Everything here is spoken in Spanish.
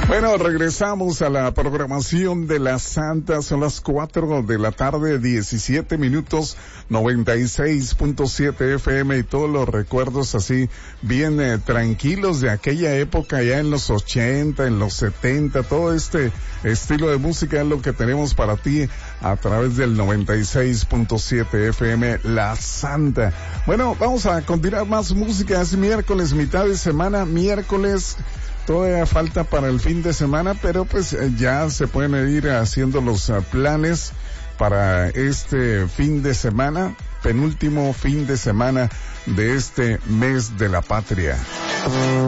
Bueno, regresamos a la programación de la Santa. Son las 4 de la tarde, 17 minutos, 96.7 FM y todos los recuerdos así bien tranquilos de aquella época, ya en los 80, en los 70, todo este estilo de música es lo que tenemos para ti a través del 96.7 FM, La Santa. Bueno, vamos a continuar más música. Es miércoles, mitad de semana, miércoles. Todavía falta para el fin de semana, pero pues ya se pueden ir haciendo los planes para este fin de semana, penúltimo fin de semana de este mes de la patria.